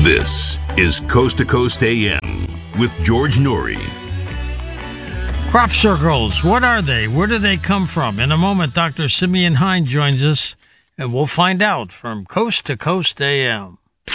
This is Coast to Coast AM with George Noory. Crop circles, what are they? Where do they come from? In a moment, Dr. Simeon Hein joins us, and we'll find out from Coast to Coast AM.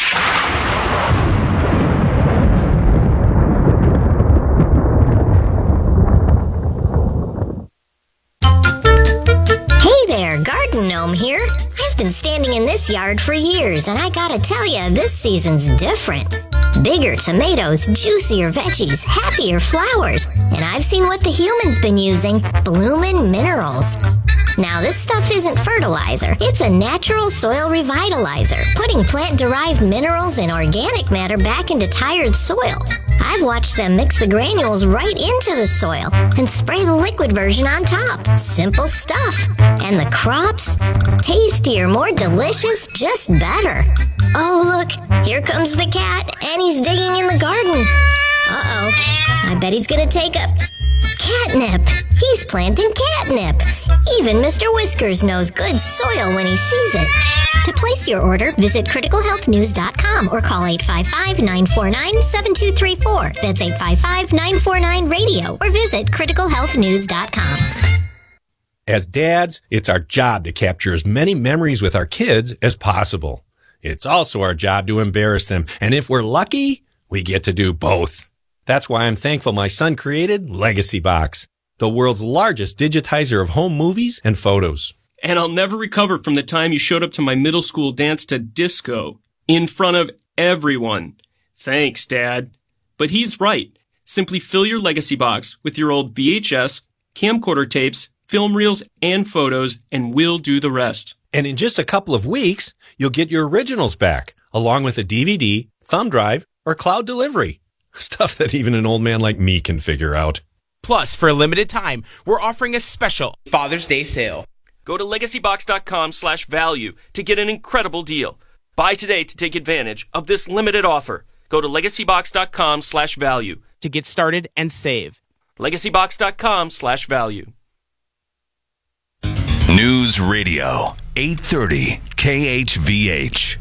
Hey there, Garden Gnome here. I've been standing in this yard for years, and I gotta tell ya, this season's different. Bigger tomatoes, juicier veggies, happier flowers, and I've seen what the humans been using, Bloomin' Minerals. Now, this stuff isn't fertilizer. It's a natural soil revitalizer, putting plant-derived minerals and organic matter back into tired soil. I've watched them mix the granules right into the soil and spray the liquid version on top. Simple stuff. And the crops? Tastier, more delicious, just better. Oh, look, here comes the cat, and he's digging in the garden. Uh-oh, I bet he's gonna take a catnip. He's planting catnip. Even Mr. Whiskers knows good soil when he sees it. To place your order, visit criticalhealthnews.com or call 855-949-7234. That's 855-949-RADIO or visit criticalhealthnews.com. As dads, it's our job to capture as many memories with our kids as possible. It's also our job to embarrass them, and if we're lucky, we get to do both. That's why I'm thankful my son created Legacy Box, the world's largest digitizer of home movies and photos. And I'll never recover from the time you showed up to my middle school dance to disco in front of everyone. Thanks, Dad. But he's right. Simply fill your Legacy Box with your old VHS, camcorder tapes, film reels, and photos, and we'll do the rest. And in just a couple of weeks, you'll get your originals back, along with a DVD, thumb drive, or cloud delivery. Stuff that even an old man like me can figure out. Plus, for a limited time, we're offering a special Father's Day sale. Go to legacybox.com/value to get an incredible deal. Buy today to take advantage of this limited offer. Go to legacybox.com/value to get started and save. legacybox.com/value. News Radio 830 KHVH.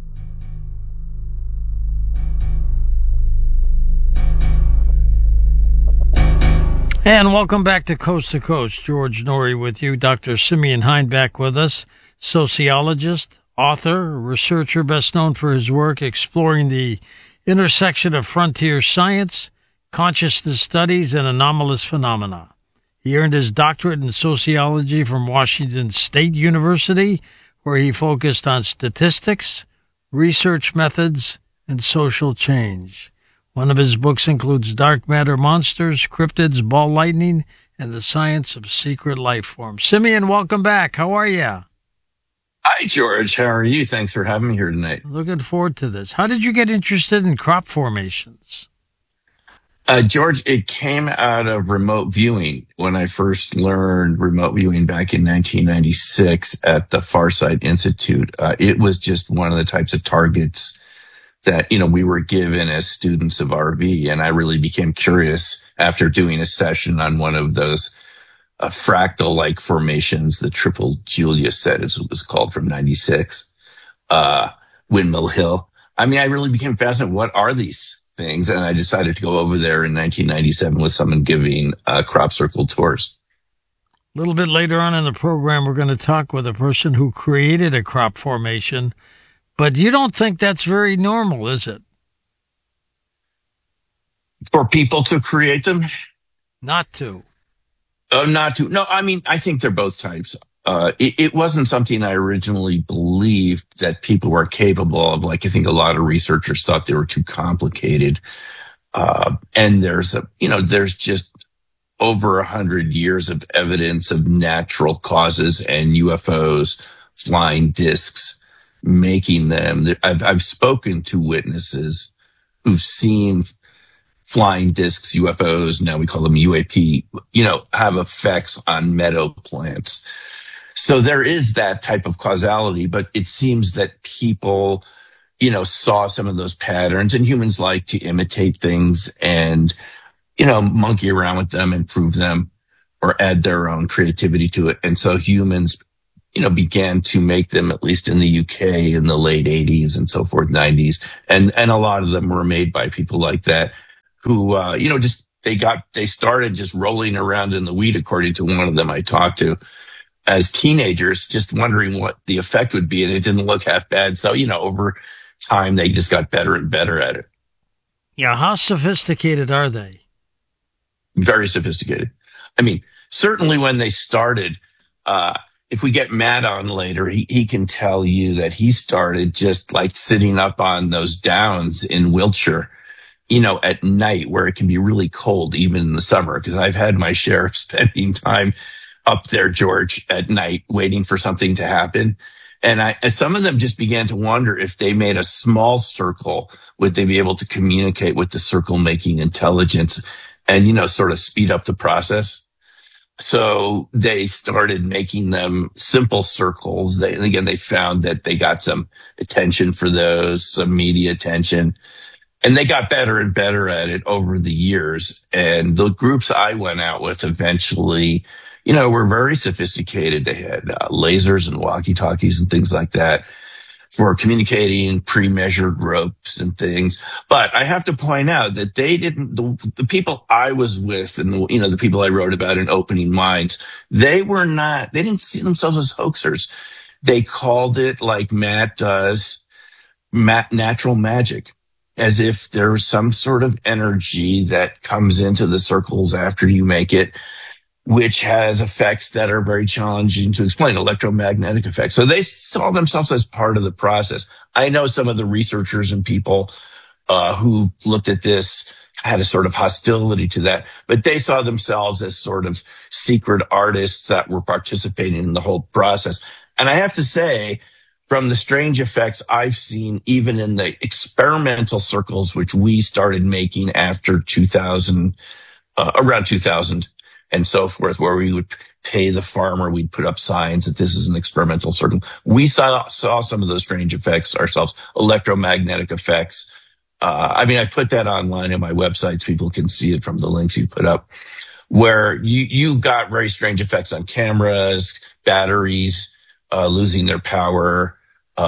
And welcome back to Coast. George Noory with you. Dr. Simeon Hein back with us, sociologist, author, researcher, best known for his work exploring the intersection of frontier science, consciousness studies, and anomalous phenomena. He earned his doctorate in sociology from Washington State University, where he focused on statistics, research methods, and social change. One of his books includes Dark Matter Monsters, Cryptids, Ball Lightning, and the Science of Secret Life Forms. Simeon, welcome back. How are you? Hi, George. How are you? Thanks for having me here tonight. Looking forward to this. How did you get interested in crop formations? George, it came out of remote viewing when I first learned remote viewing back in 1996 at the Farsight Institute. It was just one of the types of targets that, we were given as students of RV. And I really became curious after doing a session on one of those fractal-like formations, the Triple Julia set, as it was called, from 96, Windmill Hill. I really became fascinated. What are these things? And I decided to go over there in 1997 with someone giving crop circle tours. A little bit later on in the program, we're going to talk with a person who created a crop formation. But you don't think that's very normal, is it? For people to create them? Not to. Oh, not to. No, I think they're both types. It wasn't something I originally believed that people were capable of. Like, I think a lot of researchers thought they were too complicated. And there's just over 100 years of evidence of natural causes and UFOs, flying discs, making them. I've spoken to witnesses who've seen flying discs, UFOs, now we call them UAP, have effects on meadow plants. So there is that type of causality, but it seems that people, saw some of those patterns, and humans like to imitate things and, monkey around with them, improve them, or add their own creativity to it. And so humans, began to make them, at least in the UK, in the late 80s and so forth, 90s. And a lot of them were made by people like that who, they started just rolling around in the weed, according to one of them I talked to, as teenagers, just wondering what the effect would be. And it didn't look half bad. So, over time, they just got better and better at it. Yeah, how sophisticated are they? Very sophisticated. I mean, certainly when they started, if we get Matt on later, he can tell you that he started just like sitting up on those downs in Wiltshire, at night where it can be really cold, even in the summer, because I've had my share of spending time up there, George, at night waiting for something to happen. And some of them just began to wonder if they made a small circle, would they be able to communicate with the circle making intelligence and, sort of speed up the process. So they started making them simple circles. And again, they found that they got some attention for those, some media attention, and they got better and better at it over the years. And the groups I went out with eventually, were very sophisticated. They had lasers and walkie-talkies and things like that for communicating pre-measured ropes and things. But I have to point out that they didn't, the people I was with and the people I wrote about in Opening Minds, they didn't see themselves as hoaxers. They called it, like Matt does, natural magic, as if there's some sort of energy that comes into the circles after you make it, which has effects that are very challenging to explain, electromagnetic effects. So they saw themselves as part of the process. I know some of the researchers and people who looked at this had a sort of hostility to that, but they saw themselves as sort of secret artists that were participating in the whole process. And I have to say, from the strange effects I've seen, even in the experimental circles, which we started making after 2000, around 2000, and so forth, where we would pay the farmer, we'd put up signs that this is an experimental circle. We saw some of those strange effects ourselves, electromagnetic effects. I put that online in my websites. People can see it from the links you put up, where you got very strange effects on cameras, batteries, losing their power,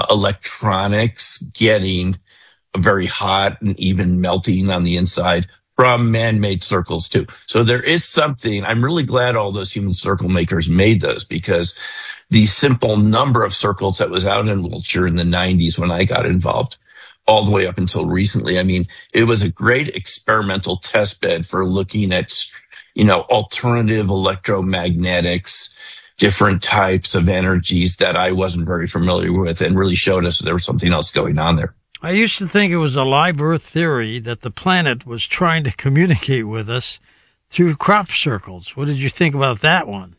electronics getting very hot and even melting on the inside, from man-made circles too. So there is something, I'm really glad all those human circle makers made those, because the simple number of circles that was out in Wiltshire in the 90s when I got involved, all the way up until recently, it was a great experimental test bed for looking at, alternative electromagnetics, different types of energies that I wasn't very familiar with, and really showed us there was something else going on there. I used to think it was a live Earth theory that the planet was trying to communicate with us through crop circles. What did you think about that one?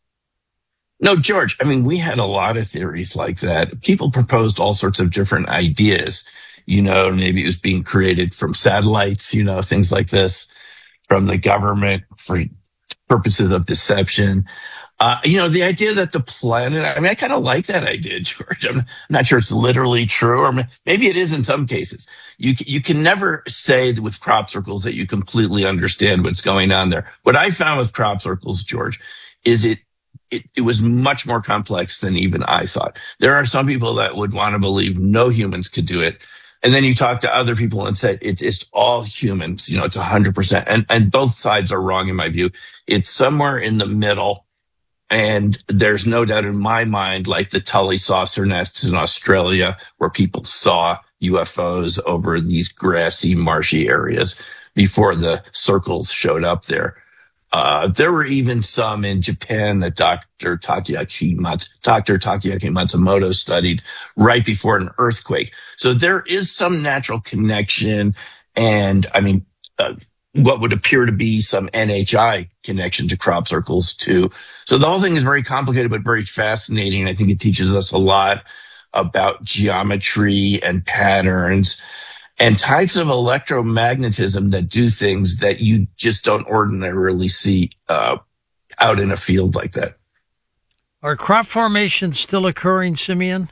No, George, we had a lot of theories like that. People proposed all sorts of different ideas. Maybe it was being created from satellites, things like this, from the government for purposes of deception. The idea that the planet, I kind of like that idea, George. I'm not sure it's literally true, or maybe it is in some cases. You can never say that with crop circles that you completely understand what's going on there. What I found with crop circles, George, is it was much more complex than even I thought. There are some people that would want to believe no humans could do it. And then you talk to other people and say it's all humans, it's 100%. And both sides are wrong in my view. It's somewhere in the middle. And there's no doubt in my mind, like the Tully saucer nests in Australia, where people saw UFOs over these grassy, marshy areas before the circles showed up there. There were even some in Japan that Dr. Takeaki Matsumoto studied right before an earthquake. So there is some natural connection, and what would appear to be some NHI connection to crop circles too. So the whole thing is very complicated, but very fascinating. I think it teaches us a lot about geometry and patterns and types of electromagnetism that do things that you just don't ordinarily see out in a field like that. Are crop formations still occurring, Simeon?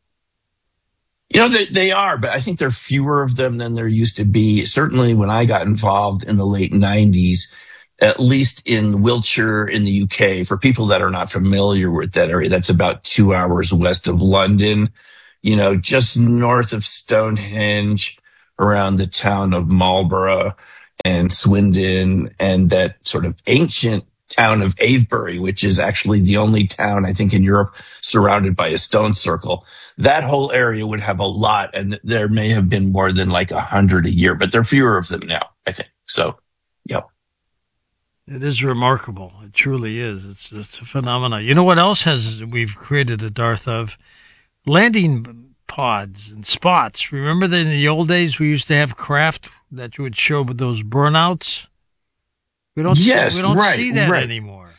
They are, but I think there are fewer of them than there used to be. Certainly when I got involved in the late 90s, at least in Wiltshire in the UK, for people that are not familiar with that area, that's about 2 hours west of London, just north of Stonehenge, around the town of Marlborough and Swindon, and that sort of ancient town of Avebury, which is actually the only town, I think, in Europe surrounded by a stone circle. That whole area would have a lot, and there may have been more than like 100 a year, but there are fewer of them now, I think. So, yeah. It is remarkable. It truly is. It's a phenomenon. You know what else we've created a dearth of? Landing pods and spots. Remember that in the old days we used to have craft that would show those burnouts? We don't see that anymore.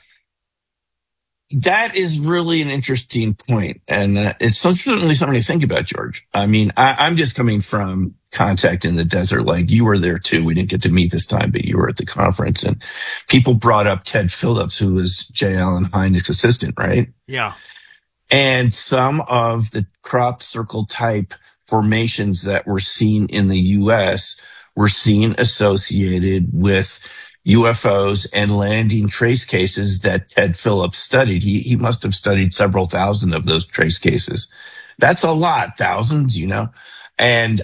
That is really an interesting point, and it's certainly something to think about, George. I mean, I'm just coming from contact in the desert. Like, you were there too. We didn't get to meet this time, but you were at the conference, and people brought up Ted Phillips, who was J. Allen Hynek's assistant, right? Yeah. And some of the crop circle type formations that were seen in the U.S. were seen associated with UFOs and landing trace cases that Ted Phillips studied. He must have studied several thousand of those trace cases. That's a lot, thousands, And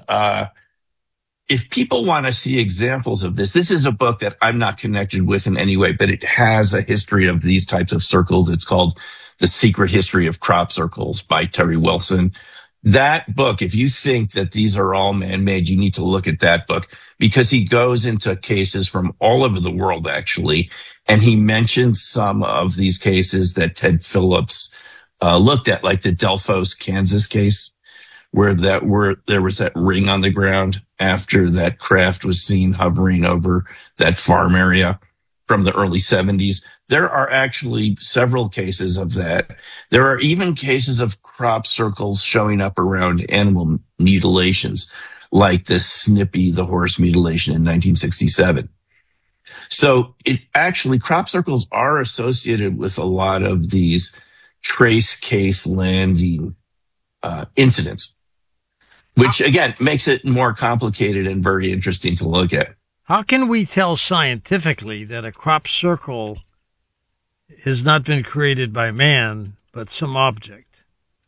if people want to see examples of this is a book that I'm not connected with in any way, but it has a history of these types of circles. It's called The Secret History of Crop Circles by Terry Wilson. That book, if you think that these are all man-made, you need to look at that book, because he goes into cases from all over the world, actually, and he mentions some of these cases that Ted Phillips looked at, like the Delphos, Kansas case, where there was that ring on the ground after that craft was seen hovering over that farm area from the early 70s. There are actually several cases of that. There are even cases of crop circles showing up around animal mutilations, like the Snippy, the horse mutilation in 1967. So crop circles are associated with a lot of these trace case landing incidents, which again makes it more complicated and very interesting to look at. How can we tell scientifically that a crop circle has not been created by man, but some object?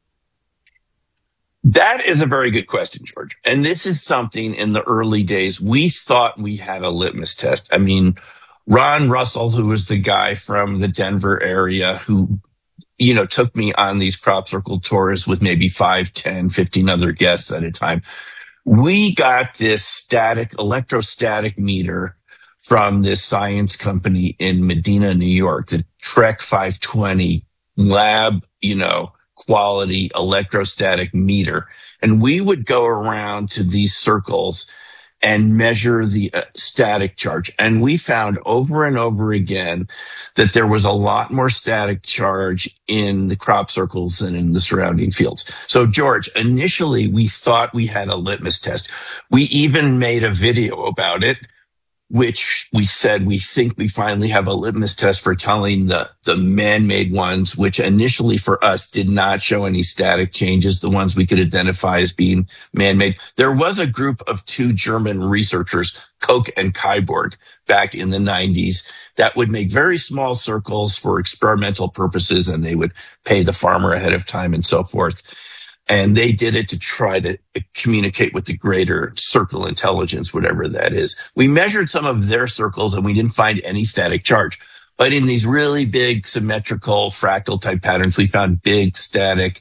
That is a very good question, George. And this is something in the early days we thought we had a litmus test. I mean, Ron Russell, who was the guy from the Denver area who, took me on these crop circle tours with maybe 5, 10, 15 other guests at a time. We got this electrostatic meter from this science company in Medina, New York, the Trek 520 lab, quality electrostatic meter. And we would go around to these circles and measure the static charge. And we found over and over again that there was a lot more static charge in the crop circles than in the surrounding fields. So, George, initially we thought we had a litmus test. We even made a video about it, which we said we think we finally have a litmus test for telling the man-made ones, which initially for us did not show any static changes, the ones we could identify as being man-made. There was a group of 2 German researchers, Koch and Kyborg, back in the 90s that would make very small circles for experimental purposes, and they would pay the farmer ahead of time and so forth. And they did it to try to communicate with the greater circle intelligence, whatever that is. We measured some of their circles and we didn't find any static charge. But in these really big symmetrical fractal type patterns, we found big static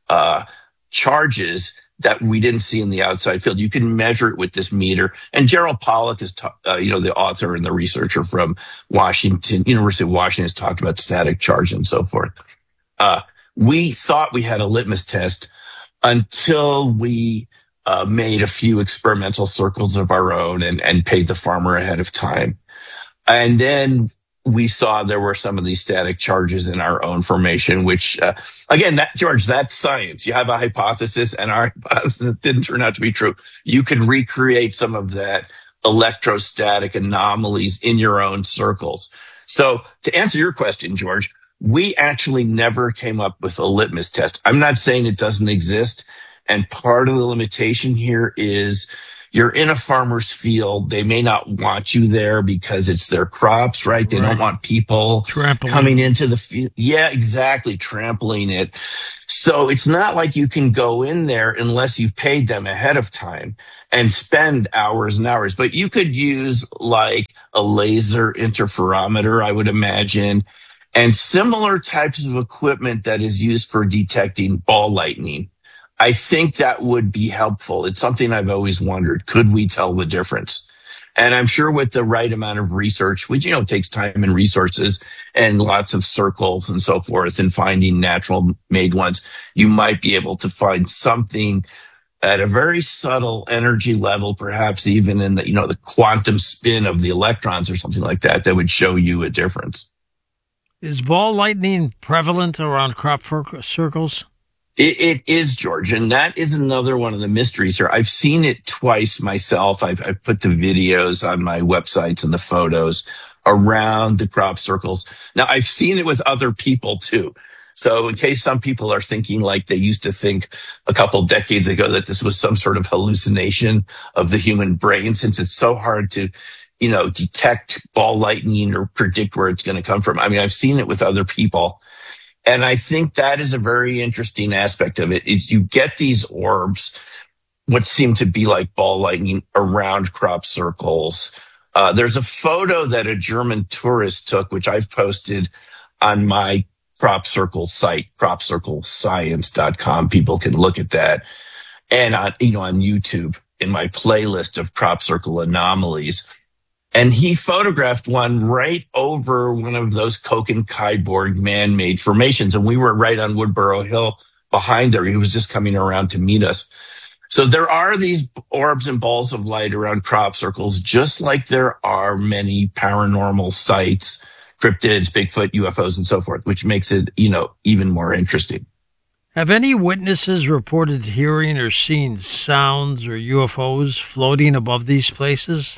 charges that we didn't see in the outside field. You can measure it with this meter. And Gerald Pollack is, the author and the researcher from University of Washington, has talked about static charge and so forth. We thought we had a litmus test until we made a few experimental circles of our own and paid the farmer ahead of time. And then we saw there were some of these static charges in our own formation, which, again, George, that's science. You have a hypothesis, and our hypothesis didn't turn out to be true. You could recreate some of that electrostatic anomalies in your own circles. So to answer your question, George, we actually never came up with a litmus test. I'm not saying it doesn't exist. And part of the limitation here is, You're in a farmer's field. They may not want you there because it's their crops, right? They don't want people coming into the field. Yeah, exactly. Trampling it. So it's not like you can go in there unless you've paid them ahead of time and spend hours and hours. But you could use like a laser interferometer, I would imagine, and similar types of equipment that is used for detecting ball lightning. I think that would be helpful. It's something I've always wondered. Could we tell the difference? And I'm sure with the right amount of research, which, takes time and resources and lots of circles and so forth and finding natural made ones, you might be able to find something at a very subtle energy level, perhaps even in the quantum spin of the electrons or something like that, that would show you a difference. Is ball lightning prevalent around crop circles? It is, George, and that is another one of the mysteries here. I've seen it twice myself. I've put the videos on my websites and the photos around the crop circles. Now, I've seen it with other people too. So in case some people are thinking like they used to think a couple decades ago that this was some sort of hallucination of the human brain, since it's so hard to detect ball lightning or predict where it's going to come from. I mean, I've seen it with other people. And I think that is a very interesting aspect of it, is you get these orbs, what seem to be like ball lightning around crop circles. There's a photo that a German tourist took, which I've posted on my crop circle site, cropcirclescience.com. People can look at that. And on YouTube in my playlist of crop circle anomalies. And he photographed one right over one of those Köppen-Kaiborg man-made formations. And we were right on Woodborough Hill behind there. He was just coming around to meet us. So there are these orbs and balls of light around crop circles, just like there are many paranormal sites, cryptids, Bigfoot, UFOs, and so forth, which makes it, even more interesting. Have any witnesses reported hearing or seeing sounds or UFOs floating above these places?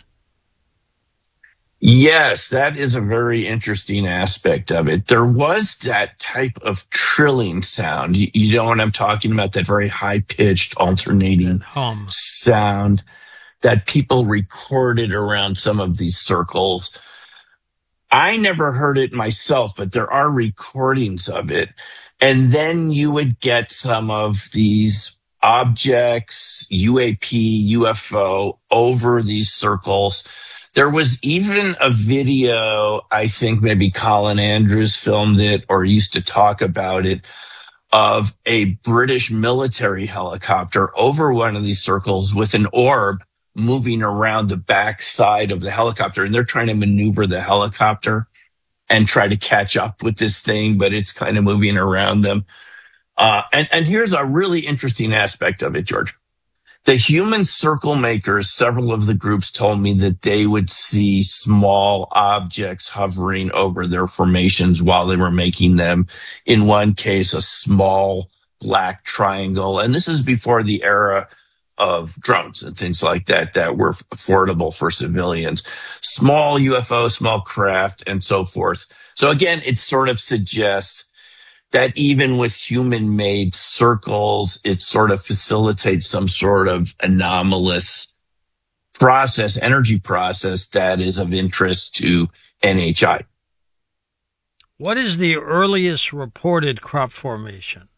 Yes, that is a very interesting aspect of it. There was that type of trilling sound. You know what I'm talking about? That very high-pitched alternating sound that people recorded around some of these circles. I never heard it myself, but there are recordings of it. And then you would get some of these objects, UAP, UFO, over these circles. There was even a video, I think maybe Colin Andrews filmed it or used to talk about it, of a British military helicopter over one of these circles with an orb moving around the back side of the helicopter. And they're trying to maneuver the helicopter and try to catch up with this thing, but it's kind of moving around them. And here's a really interesting aspect of it, George. The human circle makers, several of the groups told me that they would see small objects hovering over their formations while they were making them. In one case, a small black triangle. And this is before the era of drones and things like that that were affordable for civilians. Small UFO, small craft, and so forth. So again, it sort of suggests that even with human-made circles, it sort of facilitates some sort of anomalous process, energy process that is of interest to NHI. What is the earliest reported crop formation?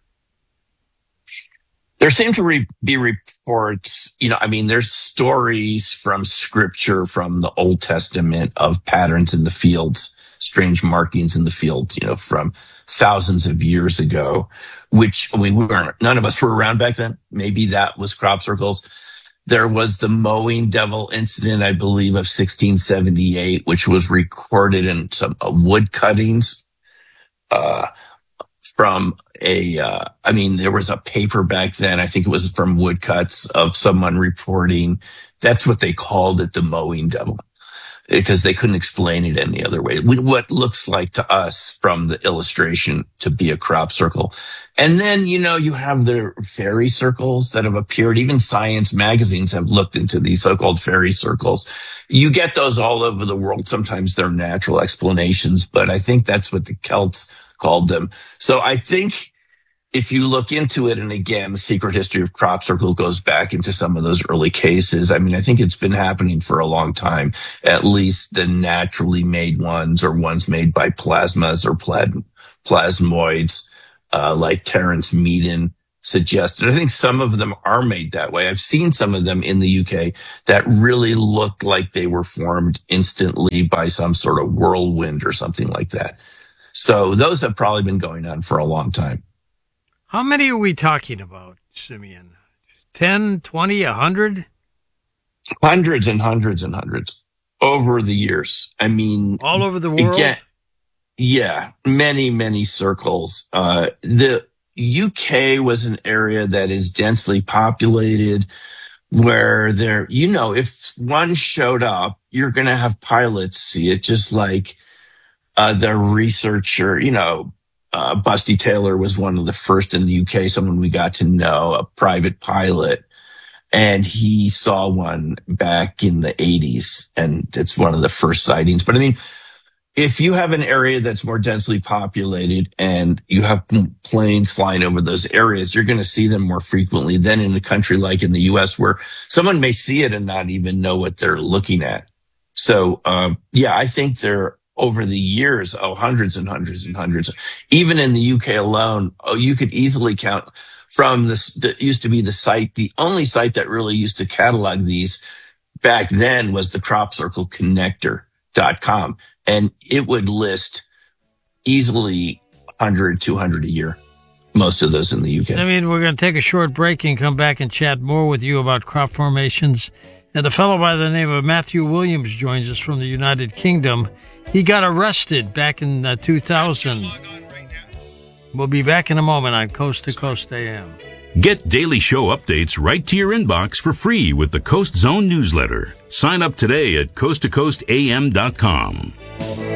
There seem to be reports, there's stories from scripture, from the Old Testament, of patterns in the fields, strange markings in the fields, from thousands of years ago, which none of us were around back then. Maybe that was crop circles. There was the mowing devil incident, I believe, of 1678, which was recorded in some wood cuttings, from there was a paper back then. I think it was from woodcuts of someone reporting. That's what they called it, the mowing devil, because they couldn't explain it any other way. What looks like to us from the illustration to be a crop circle. And then, you have the fairy circles that have appeared. Even science magazines have looked into these so-called fairy circles. You get those all over the world. Sometimes they're natural explanations, but I think that's what the Celts called them. So I think if you look into it, and again, the secret history of crop circle goes back into some of those early cases. I mean, I think it's been happening for a long time, at least the naturally made ones or ones made by plasmas or plasmoids, like Terence Meaden suggested. I think some of them are made that way. I've seen some of them in the UK that really look like they were formed instantly by some sort of whirlwind or something like that. So those have probably been going on for a long time. How many are we talking about, Simeon? 10, 20, 100? Hundreds and hundreds and hundreds over the years. I mean, all over the world? Yeah, many, many circles. The UK was an area that is densely populated where there, if one showed up, you're going to have pilots see it, just like the researcher, Busty Taylor was one of the first in the UK, someone we got to know, a private pilot. And he saw one back in the 80s, and it's one of the first sightings. But I mean, if you have an area that's more densely populated and you have planes flying over those areas, you're going to see them more frequently than in a country like in the US, where someone may see it and not even know what they're looking at. So, I think they're over the years, hundreds and hundreds and hundreds. Even in the UK alone, you could easily count from this, that used to be the only site that really used to catalog these back then was the cropcircleconnector.com. And it would list easily 100, 200 a year. Most of those in the UK. I mean, we're going to take a short break and come back and chat more with you about crop formations. And a fellow by the name of Matthew Williams joins us from the United Kingdom. He got arrested back in 2000. We'll be back in a moment on Coast to Coast AM. Get daily show updates right to your inbox for free with the Coast Zone newsletter. Sign up today at coasttocoastam.com.